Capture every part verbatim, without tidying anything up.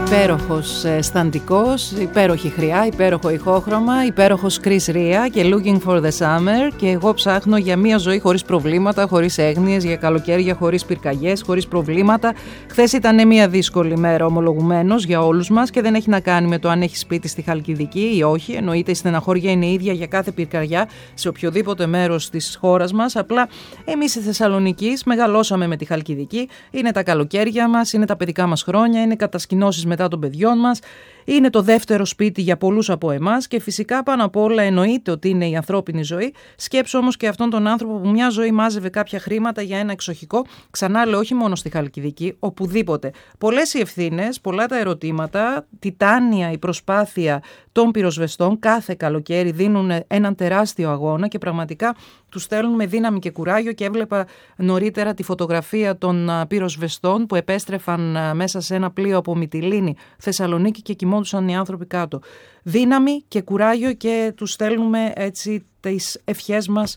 Υπέροχος αισθαντικός, υπέροχη χρειά, υπέροχο ηχόχρωμα, υπέροχος Chris Ria και Looking for the Summer. Και εγώ ψάχνω για μια ζωή χωρίς προβλήματα, χωρίς έγνοιες, για καλοκαίρια χωρίς πυρκαγιές, χωρίς προβλήματα. Χθες ήταν μια δύσκολη μέρα ομολογουμένως για όλους μας και δεν έχει να κάνει με το αν έχει σπίτι στη Χαλκιδική ή όχι. Εννοείται η στεναχώρια είναι ίδια για κάθε πυρκαγιά σε οποιοδήποτε μέρος της χώρας μας. Απλά εμείς στη Θεσσαλονίκη μεγαλώσαμε με τη Χαλκιδική. Είναι τα καλοκαίρια μας, είναι τα παιδικά μας χρόνια, είναι κατασκηνώσεις μετά των παιδιών μας. Είναι το δεύτερο σπίτι για πολλούς από εμάς και φυσικά πάνω απ' όλα εννοείται ότι είναι η ανθρώπινη ζωή. Σκέψου όμως και αυτόν τον άνθρωπο που μια ζωή μάζευε κάποια χρήματα για ένα εξοχικό. Ξανά λέω, όχι μόνο στη Χαλκιδική, οπουδήποτε. Πολλές οι ευθύνες, πολλά τα ερωτήματα, τιτάνια η προσπάθεια των πυροσβεστών. Κάθε καλοκαίρι δίνουν έναν τεράστιο αγώνα και πραγματικά τους στέλνουν με δύναμη και κουράγιο. Και έβλεπα νωρίτερα τη φωτογραφία των πυροσβεστών που επέστρεφαν μέσα σε ένα πλοίο από Μυτιλήνη, Θεσσαλονίκη και κοιμόντουσαν οι άνθρωποι κάτω. Δύναμη και κουράγιο και τους στέλνουμε έτσι τις ευχές μας.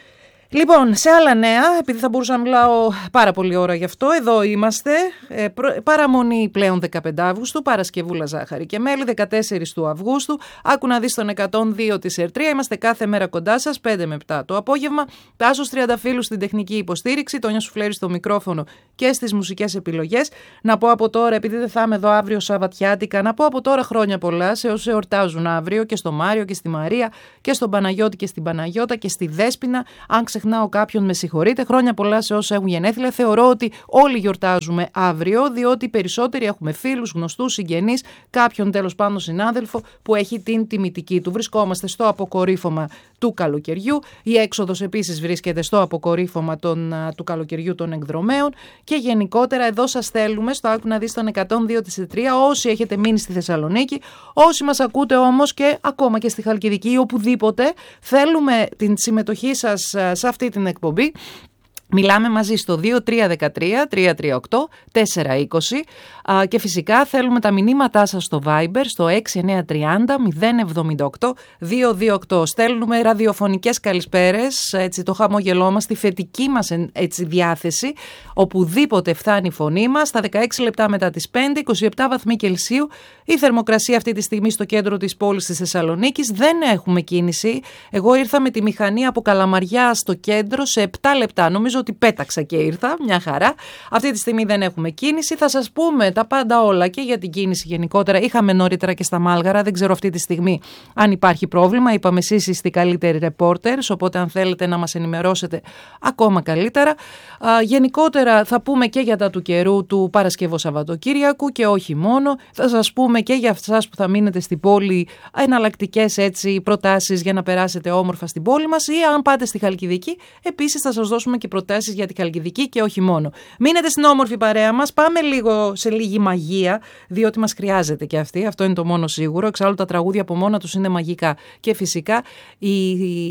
Λοιπόν, σε άλλα νέα, επειδή θα μπορούσα να μιλάω πάρα πολύ ώρα γι' αυτό, εδώ είμαστε, ε, προ, παραμονή πλέον δεκαπέντε Αυγούστου, Παρασκευούλα Ζάχαρη και Μέλι, δεκατέσσερις του Αυγούστου, άκου να δεις τον εκατόν δύο της Ερτρία, είμαστε κάθε μέρα κοντά σας, πέντε με επτά το απόγευμα, Τάσος Τριανταφύλου στην τεχνική υποστήριξη, Τόνια Σουφλέρη στο μικρόφωνο και στις μουσικές επιλογές. Να πω από τώρα, επειδή δεν θα είμαι εδώ αύριο Σαββατιάτικα, να πω από τώρα χρόνια πολλά σε όσους εορτάζουν αύριο και στο Μάριο και στη Μαρία και στον Παναγιώτη και στην Παναγιώτα και στη Δέσποινα, αν ξεχνάω κάποιον με συγχωρείτε, χρόνια πολλά σε όσους έχουν γενέθλια. Θεωρώ ότι όλοι γιορτάζουμε αύριο, διότι περισσότεροι έχουμε φίλους, γνωστούς, συγγενείς, κάποιον τέλος πάντων συνάδελφο που έχει την τιμητική του. Βρισκόμαστε στο αποκορύφωμα του καλοκαιριού. Η έξοδος επίσης βρίσκεται στο αποκορύφωμα των, του καλοκαιριού των εκδρομέων και γενικότερα εδώ σας στέλνουμε στο άκου να δεις τον εκατόν δύο της Ερτρία όσοι έχετε μείνει στη Θεσσαλονίκη, όσοι μας ακούτε όμως και ακόμα και στη Χαλκιδική ή οπουδήποτε, θέλουμε την συμμετοχή σας σε αυτή την εκπομπή. Μιλάμε μαζί στο δύο τρία ένα τρία τρία τρία οκτώ τέσσερα είκοσι και φυσικά θέλουμε τα μηνύματά σας στο Viber στο έξι εννιά τρία μηδέν μηδέν εβδομήντα οκτώ δύο δύο οκτώ. Στέλνουμε ραδιοφωνικές καλησπέρες, έτσι, το χαμόγελό μας, τη θετική μας έτσι, διάθεση, οπουδήποτε φτάνει η φωνή μας, στα δεκαέξι λεπτά μετά τις πέντε, είκοσι επτά βαθμοί Κελσίου, η θερμοκρασία αυτή τη στιγμή στο κέντρο της πόλης της Θεσσαλονίκης, δεν έχουμε κίνηση. Εγώ ήρθα με τη μηχανή από Καλαμαριά στο κέντρο σε επτά λεπτά, νομίζω ότι πέταξα και ήρθα, μια χαρά. Αυτή τη στιγμή δεν έχουμε κίνηση. Θα σας πούμε τα πάντα όλα και για την κίνηση γενικότερα. Είχαμε νωρίτερα και στα Μάλγαρα, δεν ξέρω αυτή τη στιγμή αν υπάρχει πρόβλημα. Είπαμε εσείς είστε οι καλύτεροι reporters, οπότε αν θέλετε να μας ενημερώσετε ακόμα καλύτερα. Α, γενικότερα θα πούμε και για τα του καιρού του Παρασκευό Σαββατοκύριακου και όχι μόνο. Θα σας πούμε και για εσάς που θα μείνετε στην πόλη εναλλακτικές έτσι προτάσεις για να περάσετε όμορφα στην πόλη μας, ή αν πάτε στη Χαλκιδική επίσης θα σας δώσουμε και προτάσεις για τη Χαλκιδική και όχι μόνο. Μείνετε στην όμορφη παρέα μας, πάμε λίγο σε λίγη μαγεία, διότι μας χρειάζεται και αυτή, αυτό είναι το μόνο σίγουρο. Εξάλλου τα τραγούδια από μόνα τους είναι μαγικά. Και φυσικά η,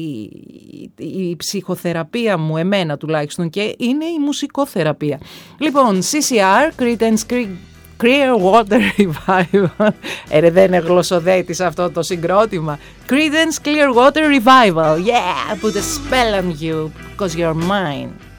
η, η ψυχοθεραπεία μου, εμένα τουλάχιστον, και είναι η μουσικοθεραπεία. Λοιπόν, σι σι αρ, Creedence Clearwater Revival. Ε, δεν είναι γλωσσοδέτης αυτό το συγκρότημα. Creedence Clearwater Revival. Yeah, put a spell on you, cause you're mine.